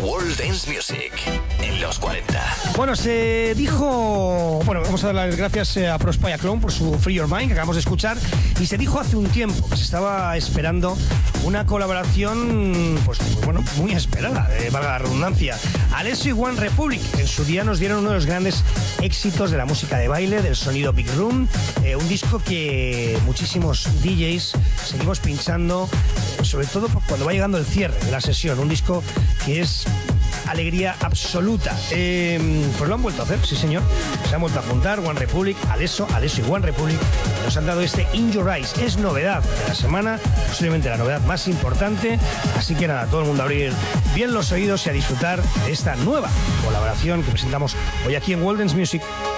World Dance Music en los 40. Bueno, se dijo... Bueno, vamos a dar las gracias a Prospaya Clone por su Free Your Mind, que acabamos de escuchar. Y se dijo hace un tiempo que se estaba esperando una colaboración, pues bueno, muy esperada, valga la redundancia. Alessio y One Republic, que en su día nos dieron uno de los grandes éxitos de la música de baile, del sonido Big Room. Un disco que muchísimos DJs seguimos pinchando, sobre todo cuando va llegando el cierre de la sesión. Un disco que es alegría absoluta. Pues lo han vuelto a hacer, sí señor. Se han vuelto a juntar One Republic, Alessio y One Republic. Nos han dado este In Your Eyes. Es novedad de la semana, posiblemente la novedad más importante. Así que nada, todo el mundo a abrir bien los oídos y a disfrutar de esta nueva colaboración que presentamos hoy aquí en World Dance Music.